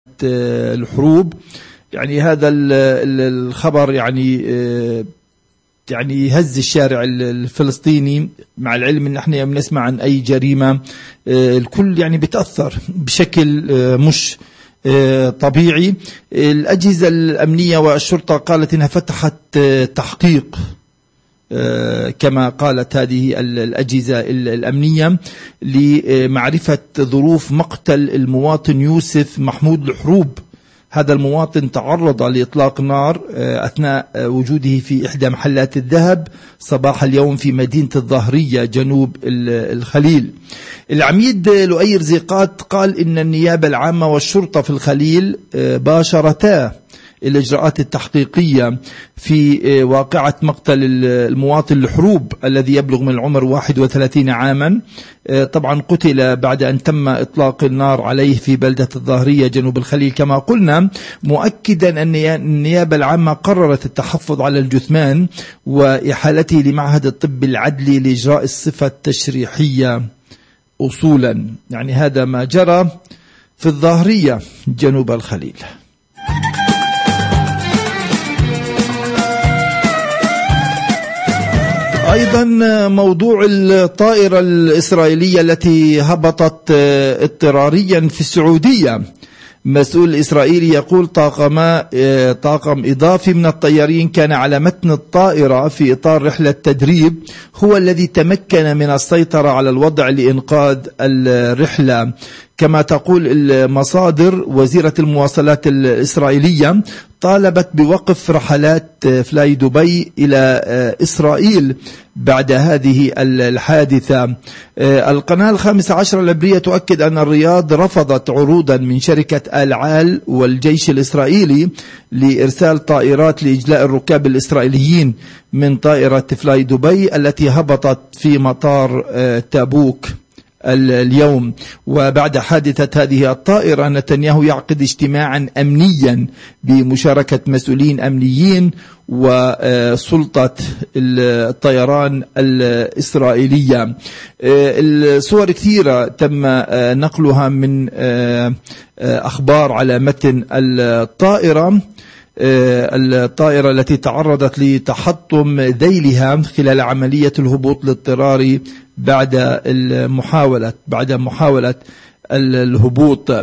الحروب. يعني هذا الخبر يعني يهز الشارع الفلسطيني، مع العلم ان احنا بنسمع عن اي جريمة الكل يعني بتأثر بشكل مش طبيعي. الأجهزة الأمنية والشرطة قالت انها فتحت تحقيق كما قالت هذه الأجهزة الأمنية لمعرفة ظروف مقتل المواطن يوسف محمود الحروب. هذا المواطن تعرض لإطلاق نار أثناء وجوده في إحدى محلات الذهب صباح اليوم في مدينة الظاهرية جنوب الخليل. العميد لؤي رزيقات قال إن النيابة العامة والشرطة في الخليل باشرتا الإجراءات التحقيقية في واقعة مقتل المواطن الحروب الذي يبلغ من العمر 31 عاما. طبعا قتل بعد أن تم إطلاق النار عليه في بلدة الظاهرية جنوب الخليل كما قلنا، مؤكدا أن النيابة العامة قررت التحفظ على الجثمان وإحالته لمعهد الطب العدلي لإجراء الصفة التشريحية أصولا. يعني هذا ما جرى في الظاهرية جنوب الخليل. أيضا موضوع الطائرة الإسرائيلية التي هبطت اضطراريا في السعودية. مسؤول إسرائيلي يقول طاقم إضافي من الطيارين كان على متن الطائرة في إطار رحلة تدريب هو الذي تمكن من السيطرة على الوضع لإنقاذ الرحلة. كما تقول المصادر وزيرة المواصلات الإسرائيلية طالبت بوقف رحلات فلاي دبي إلى إسرائيل بعد هذه الحادثة. القناة 15 العبرية تؤكد أن الرياض رفضت عروضا من شركة آل عال والجيش الإسرائيلي لإرسال طائرات لإجلاء الركاب الإسرائيليين من طائرة فلاي دبي التي هبطت في مطار تابوك اليوم. وبعد حادثة هذه الطائرة نتنياهو يعقد اجتماعا أمنيا بمشاركة مسؤولين أمنيين وسلطة الطيران الإسرائيلية. الصور كثيرة تم نقلها من أخبار على متن الطائرة التي تعرضت لتحطم ذيلها خلال عملية الهبوط الاضطراري بعد محاولة الهبوط.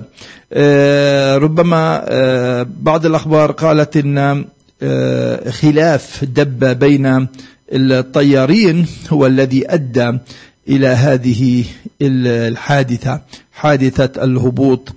ربما بعض الأخبار قالت إن خلاف دب بين الطيارين هو الذي أدى إلى هذه الحادثة، حادثة الهبوط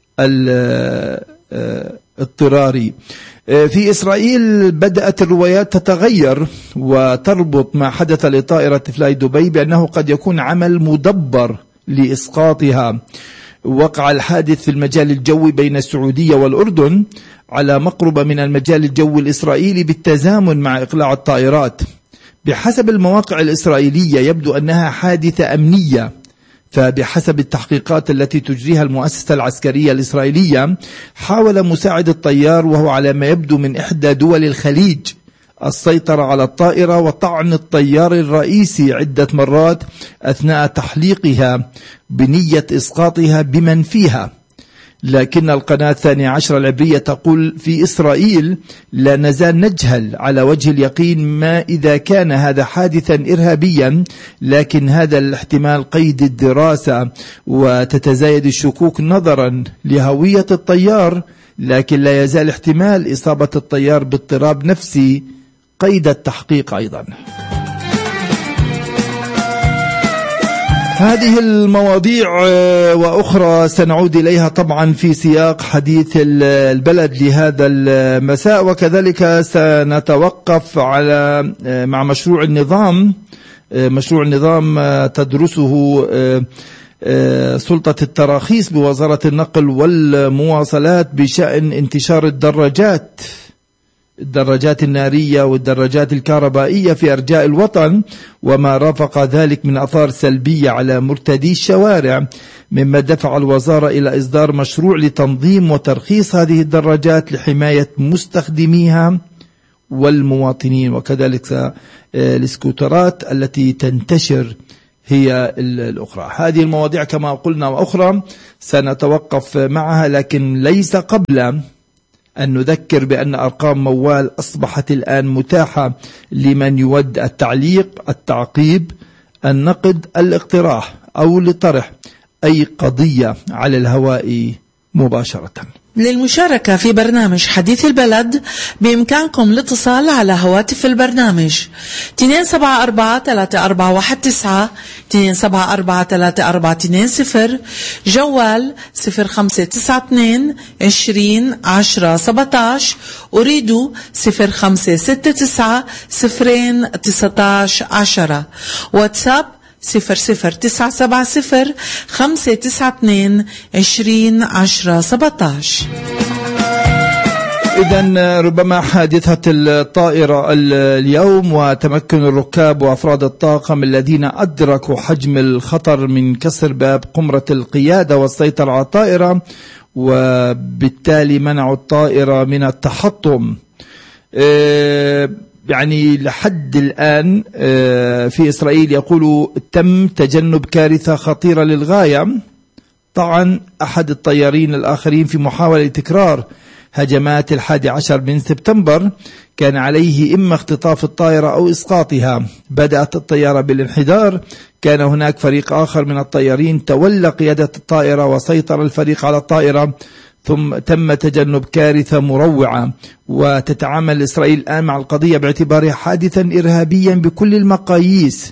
الاضطراري. في إسرائيل بدأت الروايات تتغير وتربط ما حدث لطائرة فلاي دبي بأنه قد يكون عمل مدبر لإسقاطها. وقع الحادث في المجال الجوي بين السعودية والأردن على مقربة من المجال الجوي الإسرائيلي بالتزامن مع إقلاع الطائرات. بحسب المواقع الإسرائيلية يبدو أنها حادثة أمنية، فبحسب التحقيقات التي تجريها المؤسسة العسكرية الإسرائيلية حاول مساعد الطيار وهو على ما يبدو من إحدى دول الخليج السيطرة على الطائرة وطعن الطيار الرئيسي عدة مرات أثناء تحليقها بنية إسقاطها بمن فيها. لكن القناة 12 العبرية تقول في إسرائيل لا نزال نجهل على وجه اليقين ما إذا كان هذا حادثا إرهابيا، لكن هذا الاحتمال قيد الدراسة وتتزايد الشكوك نظرا لهوية الطيار، لكن لا يزال احتمال إصابة الطيار باضطراب نفسي قيد التحقيق أيضا. هذه المواضيع وأخرى سنعود إليها طبعا في سياق حديث البلد لهذا المساء، وكذلك سنتوقف على مع مشروع النظام تدرسه سلطة التراخيص بوزارة النقل والمواصلات بشأن انتشار الدراجات النارية والدراجات الكهربائية في أرجاء الوطن وما رافق ذلك من آثار سلبية على مرتدي الشوارع، مما دفع الوزارة إلى إصدار مشروع لتنظيم وترخيص هذه الدراجات لحماية مستخدميها والمواطنين، وكذلك الاسكوترات التي تنتشر هي الأخرى. هذه المواضيع كما قلنا وأخرى سنتوقف معها، لكن ليس قبل أن نذكر بأن أرقام موال أصبحت الآن متاحة لمن يود التعليق، التعقيب، النقد، الاقتراح أو لطرح أي قضية على الهواء مباشرة. للمشاركة في برنامج حديث البلد بإمكانكم الاتصال على هواتف البرنامج 274-3419 274-3420 جوال 0592-20-10-17 أريد 0569-019-10 واتساب 00970-592-20-10-17. إذن ربما حادثة الطائرة اليوم وتمكن الركاب وأفراد الطاقم الذين أدركوا حجم الخطر من كسر باب قمرة القيادة والسيطرة على الطائرة، وبالتالي منعوا الطائرة من التحطم. يعني لحد الآن في إسرائيل يقولوا تم تجنب كارثة خطيرة للغاية. طبعا أحد الطيارين الآخرين في محاولة تكرار هجمات 11 من سبتمبر كان عليه إما اختطاف الطائرة أو إسقاطها. بدأت الطيارة بالانحدار، كان هناك فريق آخر من الطيارين تولى قيادة الطائرة وسيطر الفريق على الطائرة، ثم تم تجنب كارثة مروعة. وتتعامل إسرائيل الآن مع القضية باعتبارها حادثا إرهابيا بكل المقاييس،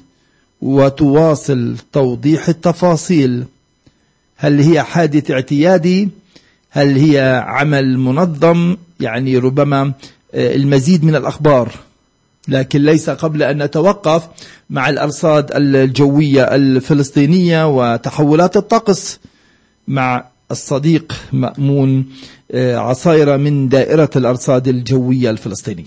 وتواصل توضيح التفاصيل. هل هي حادث اعتيادي؟ هل هي عمل منظم؟ يعني ربما المزيد من الأخبار، لكن ليس قبل أن نتوقف مع الأرصاد الجوية الفلسطينية وتحولات الطقس مع الصديق مأمون عصايرة من دائرة الأرصاد الجوية الفلسطينية.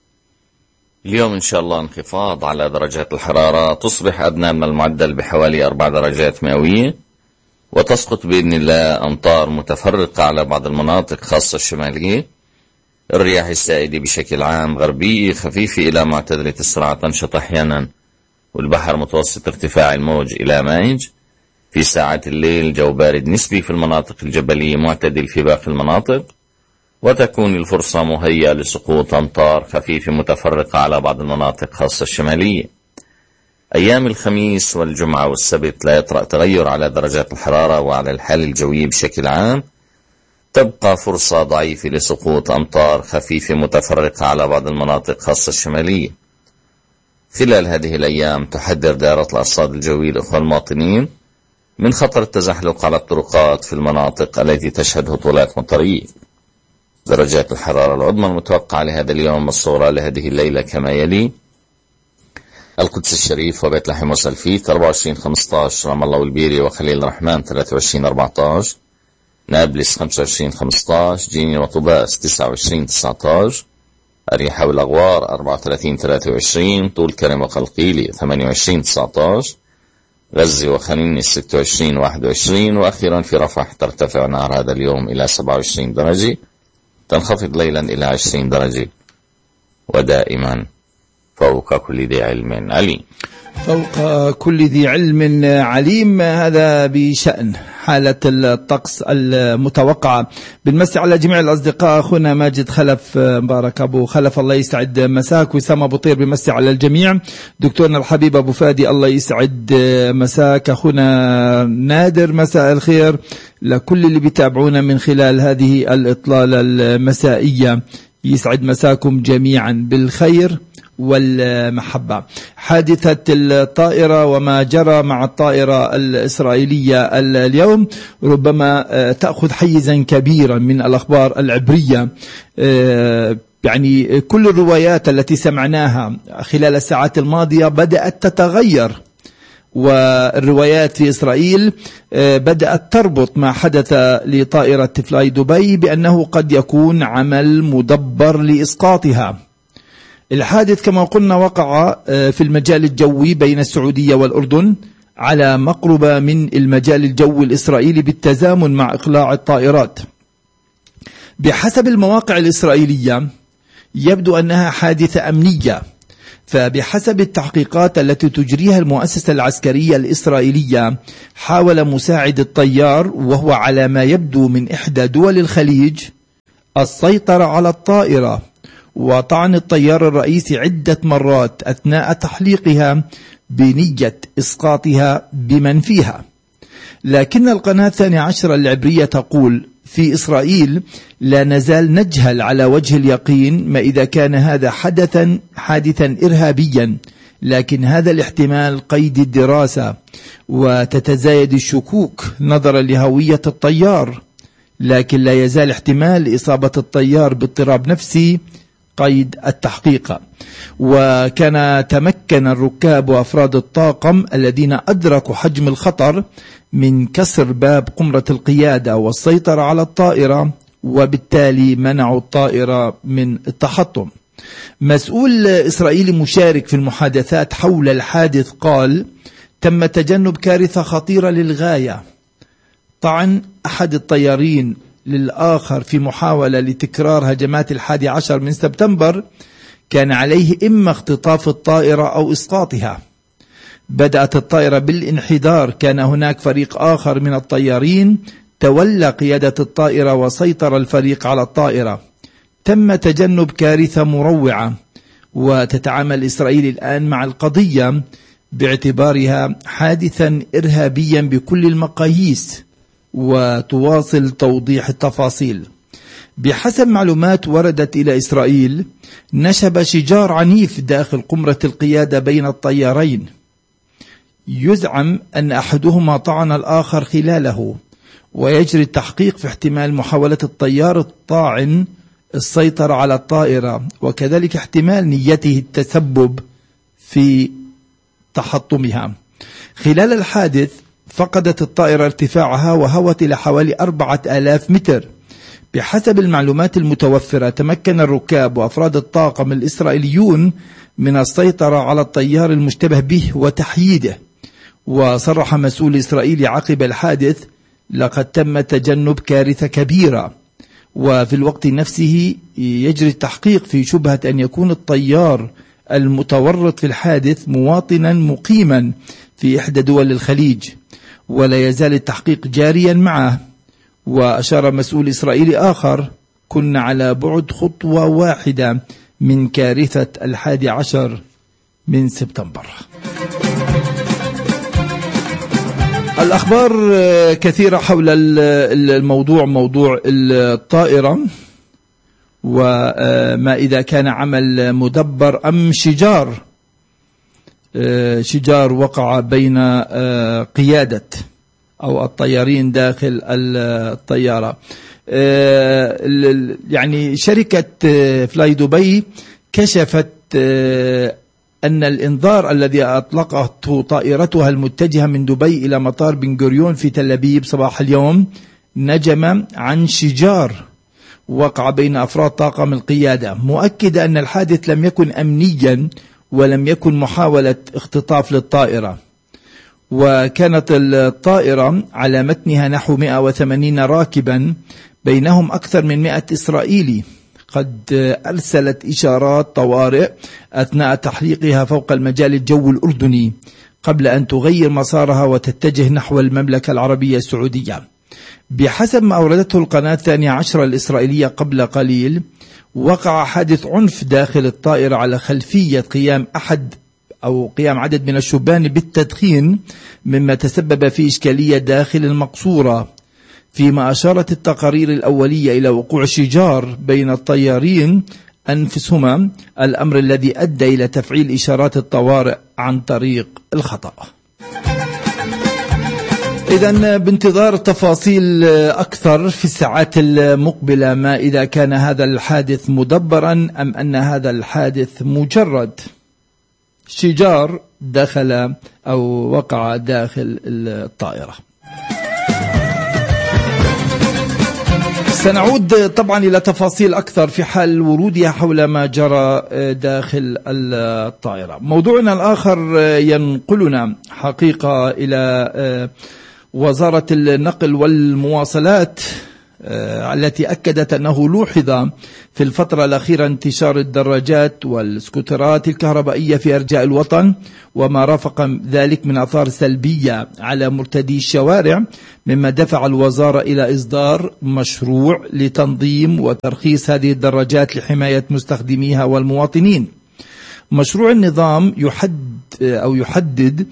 اليوم إن شاء الله انخفاض على درجات الحرارة، تصبح أدنى من المعدل بحوالي 4 درجات مئوية، وتسقط بإذن الله أمطار متفرقة على بعض المناطق خاصة الشمالية. الرياح السائدة بشكل عام غربية خفيفة إلى معتدلة السرعة، تنشط أحيانا، والبحر متوسط ارتفاع الموج إلى مائج. في ساعات الليل جو بارد نسبي في المناطق الجبلية، معتدل في باقي المناطق، وتكون الفرصة مهيئة لسقوط أمطار خفيفة متفرقة على بعض المناطق خاصة الشمالية. أيام الخميس والجمعة والسبت لا يطرأ تغير على درجات الحرارة وعلى الحالة الجوية بشكل عام، تبقى فرصة ضعيفة لسقوط أمطار خفيفة متفرقة على بعض المناطق خاصة الشمالية. خلال هذه الأيام تحذر دائرة الأرصاد الجوية الأخوة المواطنين من خطر التزحلق على الطرقات في المناطق التي تشهد هطولات مطرية. درجات الحرارة العظمى المتوقعة لهذا اليوم الصغرى لهذه الليلة كما يلي: القدس الشريف وبيت لحم وسلفيت 24-15، رام الله والبيري وخليل الرحمن 23-14، نابلس 25-15، جيني وطوباس 29-19، أريحة والأغوار 34-23، طول كرم وقلقيلي 28-19، غزة وخنيني 26-21، وأخيرا في رفح ترتفع نهار هذا اليوم إلى 27 درجة، تنخفض ليلا إلى 20 درجة. ودائما فوق كل ذي علم عليم. فوق كل ذي علم عليم. هذا بشأن حالة الطقس المتوقعة. بنمسي على جميع الأصدقاء. أخونا ماجد خلف، مبارك أبو خلف، الله يسعد مساك. وسام أبو طير بمسي على الجميع. دكتورنا الحبيب أبو فادي، الله يسعد مساك. أخونا نادر، مساء الخير لكل اللي بيتابعونا من خلال هذه الإطلالة المسائية. يسعد مساكم جميعا بالخير والمحبة. حادثة الطائرة وما جرى مع الطائرة الإسرائيلية اليوم ربما تأخذ حيزا كبيرا من الأخبار العبرية. يعني كل الروايات التي سمعناها خلال الساعات الماضية بدأت تتغير، والروايات في إسرائيل بدأت تربط ما حدث لطائرة فلاي دبي بأنه قد يكون عمل مدبر لإسقاطها. الحادث كما قلنا وقع في المجال الجوي بين السعودية والأردن على مقربة من المجال الجوي الإسرائيلي بالتزامن مع إقلاع الطائرات. بحسب المواقع الإسرائيلية يبدو أنها حادثة أمنية فبحسب التحقيقات التي تجريها المؤسسة العسكرية الإسرائيلية، حاول مساعد الطيار وهو على ما يبدو من إحدى دول الخليج السيطرة على الطائرة وطعن الطيار الرئيسي عدة مرات أثناء تحليقها بنية إسقاطها بمن فيها. لكن القناة 12 العبرية تقول: في إسرائيل لا نزال نجهل على وجه اليقين ما إذا كان هذا حادثا إرهابيا، لكن هذا الاحتمال قيد الدراسة، وتتزايد الشكوك نظرا لهوية الطيار، لكن لا يزال احتمال إصابة الطيار باضطراب نفسي قيد التحقيق. وكان تمكن الركاب وأفراد الطاقم الذين أدركوا حجم الخطر من كسر باب قمرة القيادة والسيطرة على الطائرة، وبالتالي منعوا الطائرة من التحطم. مسؤول إسرائيلي مشارك في المحادثات حول الحادث قال: تم تجنب كارثة خطيرة للغاية. طعن أحد الطيارين للآخر في محاولة لتكرار هجمات 11 من سبتمبر كان عليه إما اختطاف الطائرة أو إسقاطها. بدأت الطائرة بالانحدار، كان هناك فريق آخر من الطيارين تولى قيادة الطائرة وسيطر الفريق على الطائرة. تم تجنب كارثة مروعة، وتتعامل إسرائيل الآن مع القضية باعتبارها حادثا إرهابيا بكل المقاييس، وتواصل توضيح التفاصيل. بحسب معلومات وردت إلى إسرائيل، نشب شجار عنيف داخل قمرة القيادة بين الطيارين، يزعم أن أحدهما طعن الآخر خلاله، ويجري التحقيق في احتمال محاولة الطيار الطاعن السيطرة على الطائرة، وكذلك احتمال نيته التسبب في تحطمها. خلال الحادث فقدت الطائرة ارتفاعها وهوت إلى حوالي 4000 متر. بحسب المعلومات المتوفرة، تمكن الركاب وأفراد الطاقم الإسرائيليون من السيطرة على الطيار المشتبه به وتحييده. وصرح مسؤول إسرائيلي عقب الحادث: لقد تم تجنب كارثة كبيرة. وفي الوقت نفسه يجري التحقيق في شبهة أن يكون الطيار المتورط في الحادث مواطنا مقيما في إحدى دول الخليج، ولا يزال التحقيق جاريا معه. وأشار مسؤول إسرائيلي آخر: كنا على بعد خطوة واحدة من كارثة 11 من سبتمبر. الأخبار كثيرة حول الموضوع، موضوع الطائرة، وما إذا كان عمل مدبر أم شجار وقع بين قيادة أو الطيارين داخل الطيارة. يعني شركة فلاي دبي كشفت أن الإنذار الذي أطلقته طائرتها المتجهة من دبي إلى مطار بن غوريون في تل أبيب صباح اليوم نجم عن شجار وقع بين أفراد طاقم القيادة، مؤكدة أن الحادث لم يكن أمنيا ولم يكن محاولة اختطاف للطائرة. وكانت الطائرة على متنها نحو 180 راكبا، بينهم أكثر من 100 إسرائيلي. قد أرسلت إشارات طوارئ أثناء تحليقها فوق المجال الجوي الأردني قبل أن تغير مسارها وتتجه نحو المملكة العربية السعودية. بحسب ما أوردته القناة 12 الإسرائيلية قبل قليل، وقع حادث عنف داخل الطائرة على خلفية قيام عدد من الشبان بالتدخين، مما تسبب في إشكالية داخل المقصورة، فيما أشارت التقارير الأولية إلى وقوع شجار بين الطيارين أنفسهما، الأمر الذي أدى إلى تفعيل إشارات الطوارئ عن طريق الخطأ. إذن بانتظار تفاصيل أكثر في الساعات المقبلة، ما إذا كان هذا الحادث مدبرا أم أن هذا الحادث مجرد شجار دخل أو وقع داخل الطائرة. سنعود طبعا إلى تفاصيل أكثر في حال ورودها حول ما جرى داخل الطائرة. موضوعنا الآخر ينقلنا حقيقة إلى وزارة النقل والمواصلات التي أكدت أنه لوحظ في الفترة الأخيرة انتشار الدراجات والسكوترات الكهربائية في أرجاء الوطن، وما رافق ذلك من آثار سلبية على مرتدي الشوارع، مما دفع الوزارة إلى إصدار مشروع لتنظيم وترخيص هذه الدراجات لحماية مستخدميها والمواطنين. مشروع النظام يحدد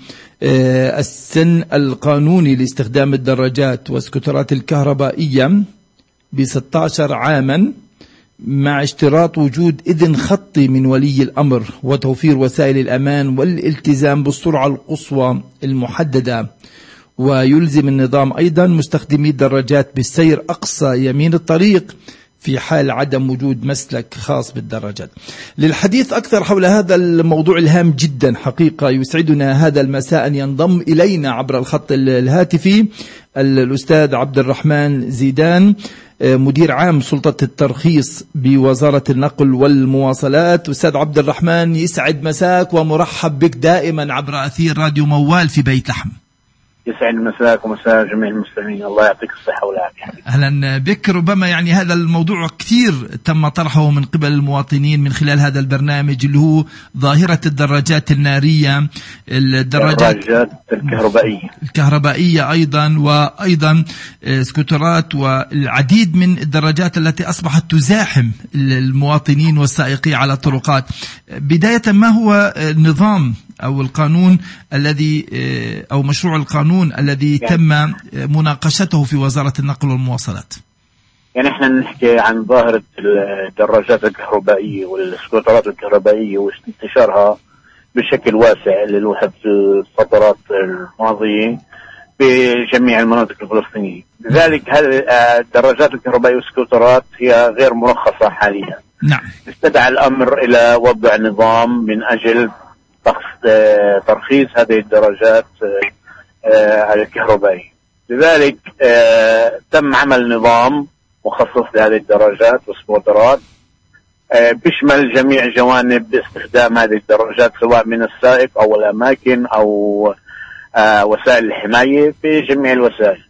السن القانوني لاستخدام الدراجات والسكوترات الكهربائية ب16 عاما، مع اشتراط وجود إذن خطي من ولي الأمر وتوفير وسائل الأمان والالتزام بالسرعة القصوى المحددة. ويلزم النظام أيضا مستخدمي الدراجات بالسير أقصى يمين الطريق في حال عدم وجود مسلك خاص بالدراجات. للحديث أكثر حول هذا الموضوع الهام جدا حقيقة، يسعدنا هذا المساء أن ينضم إلينا عبر الخط الهاتفي الأستاذ عبد الرحمن زيدان، مدير عام سلطة الترخيص بوزارة النقل والمواصلات. أستاذ عبد الرحمن، يسعد مساك ومرحب بك دائما عبر أثير راديو موال في بيت لحم. يسعد مساك ومساء جميع المستمعين، الله يعطيك الصحة والعافية. أهلا بك. ربما يعني هذا الموضوع كثير تم طرحه من قبل المواطنين من خلال هذا البرنامج، اللي هو ظاهرة الدراجات النارية، الدراجات الكهربائية أيضا، وأيضا سكوترات والعديد من الدراجات التي أصبحت تزاحم المواطنين والسائقين على الطرقات. بداية، ما هو النظام أو القانون الذي أو مشروع القانون الذي تم مناقشته في وزارة النقل والمواصلات؟ يعني احنا نحكي عن ظاهرة الدراجات الكهربائية والسكوترات الكهربائية وانتشارها بشكل واسع للوحد في الفترات الماضية في جميع المناطق الفلسطينية. لذلك هذه الدراجات الكهربائية والسكوترات هي غير مرخصة حاليا. نعم. استدعى الأمر إلى وضع نظام من أجل ترخيص هذه الدراجات الكهربائية. لذلك تم عمل نظام مخصص لهذه الدراجات والسكوترات بيشمل جميع جوانب استخدام هذه الدراجات، سواء من السائق أو الأماكن أو وسائل الحماية في جميع الوسائل.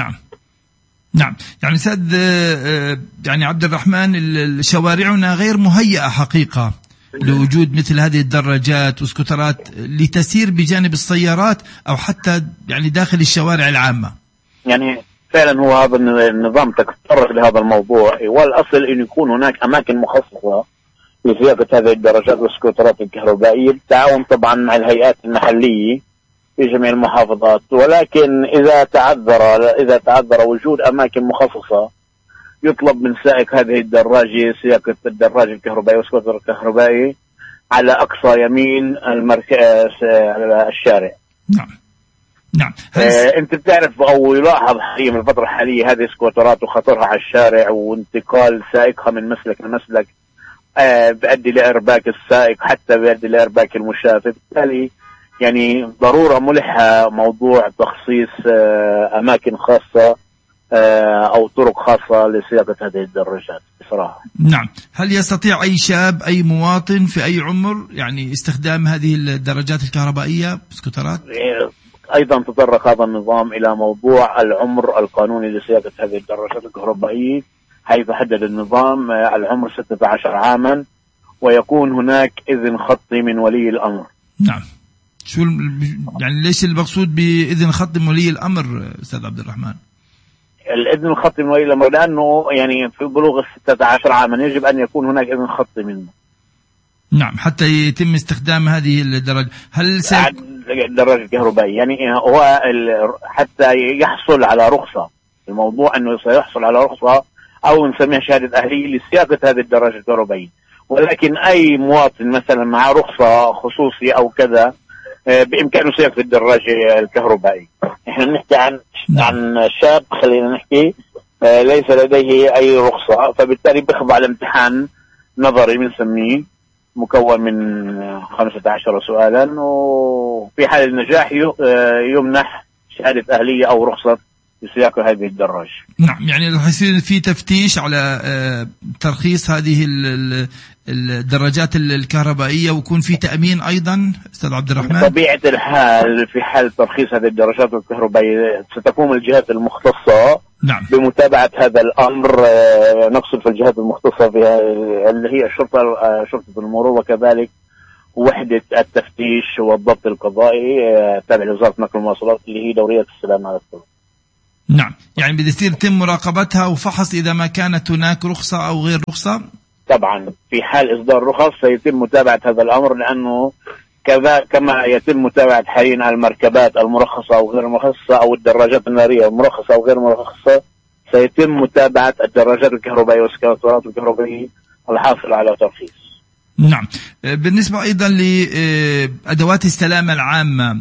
نعم. يعني سيد يعني عبد الرحمن، شوارعنا غير مهيئة حقيقة لوجود مثل هذه الدراجات وسكوترات لتسير بجانب السيارات أو حتى يعني داخل الشوارع العامة. يعني فعلا هو هذا النظام تطرق لهذا الموضوع، والأصل أن يكون هناك أماكن مخصصة لصياغة هذه الدراجات والسكوترات الكهربائية بالتعاون طبعا مع الهيئات المحلية في جميع المحافظات. ولكن إذا تعذر وجود أماكن مخصصة، يطلب من سائق هذه الدراجة سياقة الدراجة الكهربائية والسكوتر الكهربائي على أقصى يمين الشارع. نعم. أنت بتعرف أو يلاحظ حاليا في الفترة الحالية هذه السكوترات وخطرها على الشارع وانتقال سائقها من مسلك لمسلك بيؤدي لإرباك السائق، حتى بيؤدي لإرباك المشاة. بالتالي يعني ضرورة ملحة موضوع تخصيص أماكن خاصة أو طرق خاصة لصياغة هذه الدراجات بصراحة. نعم. هل يستطيع أي شاب، أي مواطن في أي عمر يعني استخدام هذه الدراجات الكهربائية سكوترات؟ أيضا تطرق هذا النظام إلى موضوع العمر القانوني لصياغة هذه الدراجات الكهربائية، حيث حدد النظام العمر 16 عاما، ويكون هناك إذن خطي من ولي الأمر. نعم. شو يعني ليش المقصود بإذن خطي من ولي الأمر أستاذ عبد الرحمن؟ الإذن الخطي من ولي الأمر لأنه يعني في بلوغ 16 عاما يجب أن يكون هناك إذن خطي منه. نعم، حتى يتم استخدام هذه الدراجة. هل الدراجة الكهربائية يعني هو حتى يحصل على رخصة، الموضوع أنه سيحصل على رخصة أو نسميها شهادة أهلية لصياغة هذه الدراجة الكهربائية. ولكن أي مواطن مثلا مع رخصة خصوصية أو كذا بإمكانه صياغة الدراجة الكهربائية. إحنا بنحكي عن شاب، خلينا نحكي ليس لديه أي رخصة، فبالتالي بيخضع لامتحان نظري بنسميه مكون من 15 سؤالا، وفي حال النجاح يمنح شهادة أهلية أو رخصة لسياقة هذه الدراجة. نعم، يعني رح يصير في تفتيش على ترخيص هذه الدراجات الكهربائية، ويكون في تأمين أيضا أستاذ عبد الرحمن. بطبيعة الحال في حال ترخيص هذه الدراجات الكهربائية ستقوم الجهات المختصة نعم. بمتابعة هذا الأمر نقصد في الجهات المختصة بها اللي هي شرطة المرور، وكذلك وحدة التفتيش والضبط القضائي تابع لوزارة نقل المواصلات اللي هي دورية السلام على الطرق. نعم، يعني بده يتم مراقبتها وفحص إذا ما كانت هناك رخصة أو غير رخصة. طبعا في حال إصدار رخص سيتم متابعة هذا الأمر، لأنه كما يتم متابعة حاليا المركبات المرخصة أو غير المرخصة أو الدراجات النارية المرخصة أو غير مرخصة، سيتم متابعة الدراجات الكهربائية والسيارات الكهربائية الحاصلة على ترخيص. نعم. بالنسبة أيضا لأدوات السلامة العامة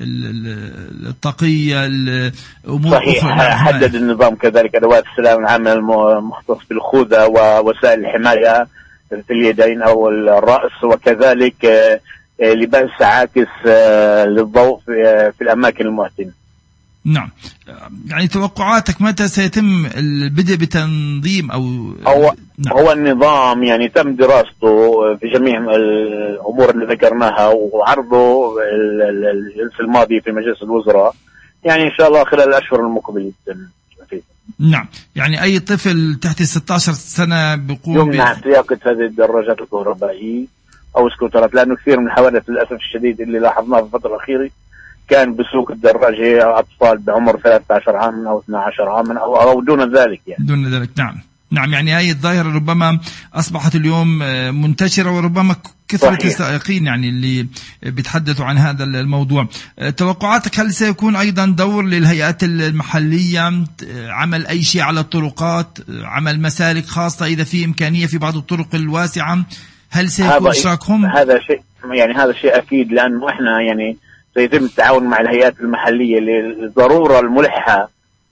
الطاقية الأمور صحيح، حدد النظام كذلك أدوات السلامة العامة المختص بالخوذة ووسائل الحماية في اليدين أو الرأس، وكذلك لباس عاكس للضوء في الأماكن المعتمة. نعم، يعني توقعاتك متى سيتم البدء بتنظيم هو النظام يعني تم دراسته في جميع الأمور اللي ذكرناها وعرضه الجلسة الماضية في مجلس الوزراء، يعني إن شاء الله خلال الأشهر المقبلة. نعم، يعني أي طفل تحت 16 سنة بيقوم يمنع سياقة هذه الدراجات الكهربائية أو سكوترات، لأنه كثير من الحوادث للأسف الشديد اللي لاحظناها في الفترة الأخيرة كان بسوق الدراجة أطفال بعمر 13 عام أو 12 عام أو دون ذلك يعني. دون ذلك. نعم نعم، يعني هاي الظاهرة ربما أصبحت اليوم منتشرة، وربما كثرة السائقين يعني اللي بيتحدثوا عن هذا الموضوع. توقعاتك هل سيكون أيضا دور للهيئات المحلية عمل أي شيء على الطرقات، عمل مسالك خاصة إذا في إمكانية في بعض الطرق الواسعة؟ هل سيكون إشراكهم؟ هذا شيء أكيد، لأنه إحنا يعني سيتم التعاون مع الهيئات المحلية للضرورة الملحة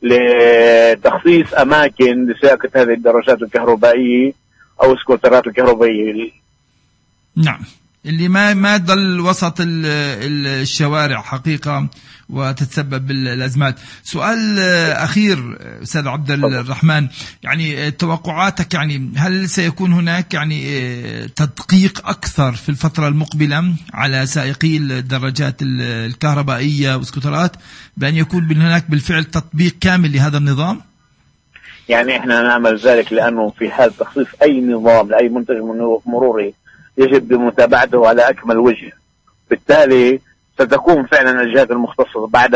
لتخصيص أماكن لسياقة هذه الدراجات الكهربائية أو السكوترات الكهربائية. نعم، اللي ما ضل وسط الشوارع حقيقة وتتسبب بالأزمات. سؤال أخير أستاذ عبد الرحمن، يعني توقعاتك، يعني هل سيكون هناك يعني تدقيق أكثر في الفترة المقبلة على سائقي الدراجات الكهربائية والسكوترات، بأن يكون هناك بالفعل تطبيق كامل لهذا النظام؟ يعني احنا نعمل ذلك، لأنه في حال تخصيص أي نظام لأي منتج مروري يجب متابعته على أكمل وجه. بالتالي ستكون فعلا الجهات المختصة بعد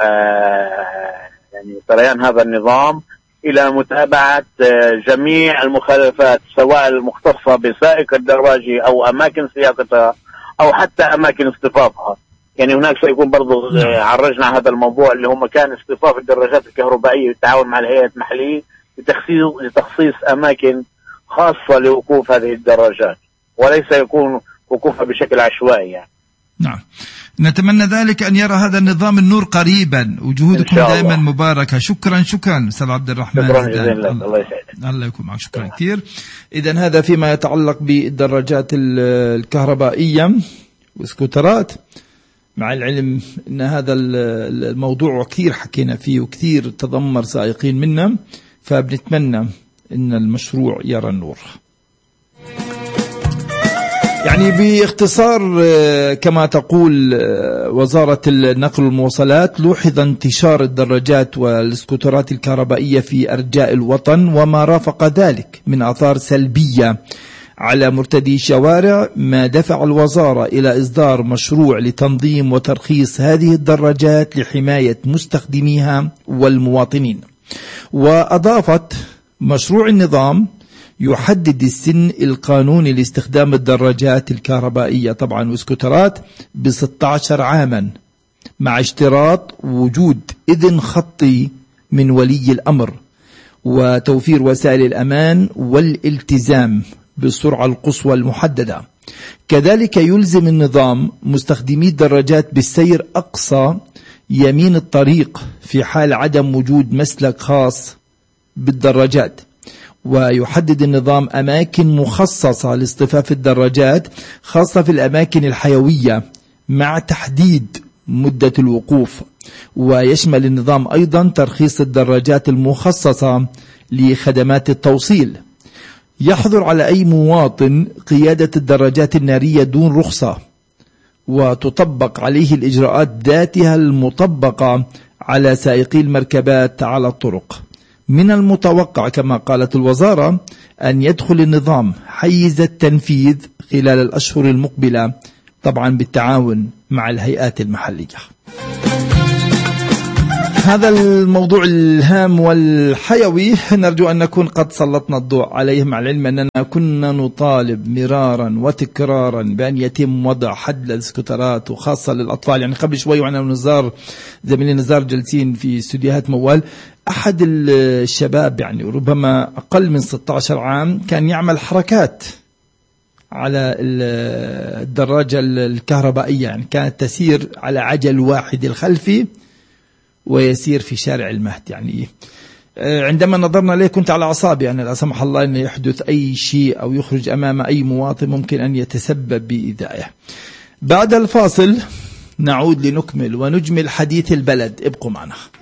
يعني سريان هذا النظام إلى متابعة جميع المخالفات، سواء المختصة بسائق الدراجة أو أماكن سياقتها أو حتى أماكن اصطفافها. يعني هناك سيكون برضو عرجنا هذا الموضوع اللي هو مكان اصطفاف الدراجات الكهربائية بالتعاون مع الهيئات المحلية لتخصيص أماكن خاصة لوقوف هذه الدراجات، وليس يكون وقوفها بشكل عشوائي يعني. نعم، نتمنى ذلك أن يرى هذا النظام النور قريبا، وجهودكم دائما مباركة. شكرا أستاذ عبد الرحمن. شكرا جزيلا، الله يسعدك. الله يكون معك، شكرا كثير. إذن هذا فيما يتعلق بالدراجات الكهربائية والسكوترات، مع العلم أن هذا الموضوع كثير حكينا فيه وكثير تضمر سائقين منا، فبنتمنى أن المشروع يرى النور. يعني باختصار كما تقول وزارة النقل والمواصلات، لوحظ انتشار الدراجات والسكوترات الكهربائية في أرجاء الوطن وما رافق ذلك من آثار سلبية على مرتدي الشوارع، ما دفع الوزارة إلى إصدار مشروع لتنظيم وترخيص هذه الدراجات لحماية مستخدميها والمواطنين. وأضافت مشروع النظام يحدد السن القانوني لاستخدام الدراجات الكهربائية طبعا وسكوترات ب16 عاما، مع اشتراط وجود إذن خطي من ولي الأمر وتوفير وسائل الأمان والالتزام بالسرعة القصوى المحددة. كذلك يلزم النظام مستخدمي الدراجات بالسير أقصى يمين الطريق في حال عدم وجود مسلك خاص بالدراجات. ويحدد النظام أماكن مخصصة لاصطفاف الدراجات خاصة في الأماكن الحيوية مع تحديد مدة الوقوف. ويشمل النظام أيضا ترخيص الدراجات المخصصة لخدمات التوصيل. يحظر على أي مواطن قيادة الدراجات النارية دون رخصة، وتطبق عليه الإجراءات ذاتها المطبقة على سائقي المركبات على الطرق، من المتوقع كما قالت الوزارة أن يدخل النظام حيز التنفيذ خلال الأشهر المقبلة، طبعا بالتعاون مع الهيئات المحلية. هذا الموضوع الهام والحيوي نرجو أن نكون قد سلطنا الضوء عليه، مع العلم أننا كنا نطالب مرارا وتكرارا بأن يتم وضع حد للسكوترات وخاصة للأطفال. يعني قبل شوي وأنا ونزار زميلي نزار جالسين في استوديوهات موال، أحد الشباب يعني ربما أقل من 16 عام كان يعمل حركات على الدراجة الكهربائية، يعني كانت تسير على عجل واحد الخلفي ويسير في شارع المهد. يعني عندما نظرنا له كنت على أعصابي، يعني لا سمح الله أن يحدث أي شيء أو يخرج أمام أي مواطن ممكن أن يتسبب بإيذائه. بعد الفاصل نعود لنكمل ونجمل حديث البلد، ابقوا معنا.